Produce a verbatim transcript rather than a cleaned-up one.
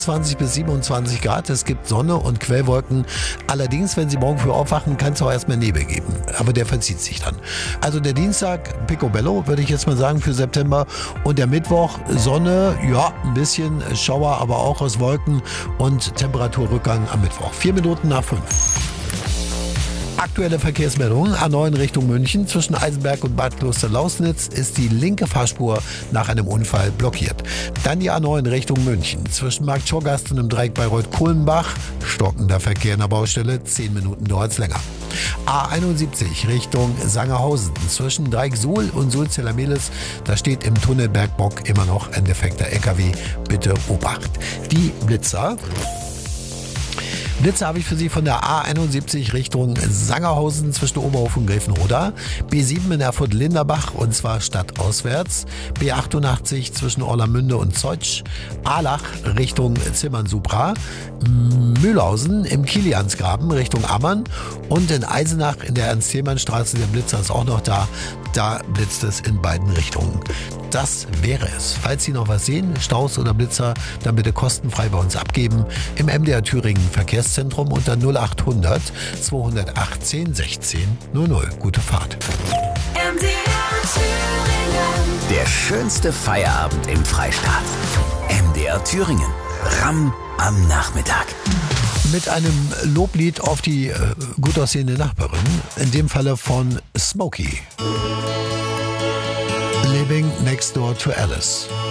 zwanzig bis siebenundzwanzig Grad, es gibt Sonne und Quellwolken. Allerdings, wenn Sie morgen früh aufwachen, kann es auch erstmal Nebel geben. Aber der verzieht sich dann. Also der Dienstag, Picobello, würde ich jetzt mal sagen, für September. Und der Mittwoch, Sonne, ja, ein bisschen Schauer, aber auch aus Wolken und Temperaturrückgang am Mittwoch. Vier Minuten nach fünf. Aktuelle Verkehrsmeldungen. A neun Richtung München. Zwischen Eisenberg und Bad Kloster-Lausnitz ist die linke Fahrspur nach einem Unfall blockiert. Dann die A neun Richtung München. Zwischen Markt Schorgast und dem Dreieck Bayreuth-Kohlenbach. Stockender Verkehr in der Baustelle. Zehn Minuten dauert es länger. A einundsiebzig Richtung Sangerhausen. Zwischen Dreieck Suhl und Sulzeller-Mehlis. Da steht im Tunnel Bergbock immer noch ein defekter L K W. Bitte Obacht. Die Blitzer. Blitze habe ich für Sie von der A einundsiebzig Richtung Sangerhausen zwischen Oberhof und Gräfenroda. B sieben in Erfurt-Linderbach und zwar stadtauswärts. B achtundachtzig zwischen Orlamünde und Zeutsch. Ahlach Richtung Zimmern-Supra. Mühlhausen im Kiliansgraben Richtung Ammann. Und in Eisenach in der Ernst-Thälmann-Straße, der Blitzer ist auch noch da. Da blitzt es in beiden Richtungen. Das wäre es. Falls Sie noch was sehen, Staus oder Blitzer, dann bitte kostenfrei bei uns abgeben. Im M D R Thüringen Verkehrszentrum unter null achthundert zweihundertachtzehn sechzehn null null. Gute Fahrt. M D R Thüringen. Der schönste Feierabend im Freistaat. M D R Thüringen. Ramm am Nachmittag. Mit einem Loblied auf die äh, gut aussehende Nachbarin, in dem Falle von Smokey. Living Next Door to Alice.